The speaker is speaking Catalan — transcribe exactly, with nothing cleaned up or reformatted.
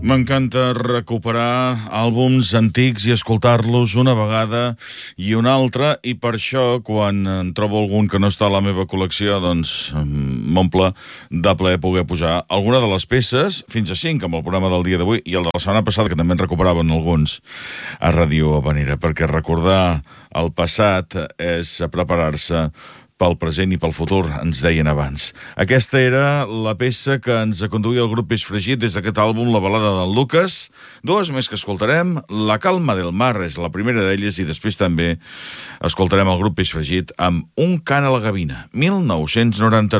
M'encanta recuperar àlbums antics i escoltar-los una vegada i una altra, i per això, quan en trobo algun que no està a la meva col·lecció, doncs m'omple de plaer poder posar alguna de les peces, fins a cinc, amb el programa del dia d'avui, i el de la setmana passada, que també en recuperaven alguns a Ràdio Havanera, perquè recordar el passat és preparar-se pel present i pel futur, ens deien abans. Aquesta era la peça que ens conduïa el grup Peix Fregit des d'aquest àlbum, La balada del Lucas. Dues més que escoltarem. La calma del mar és la primera d'elles, i després també escoltarem el grup Peix Fregit amb Un cant a la gavina, mil nou-cents noranta-nou.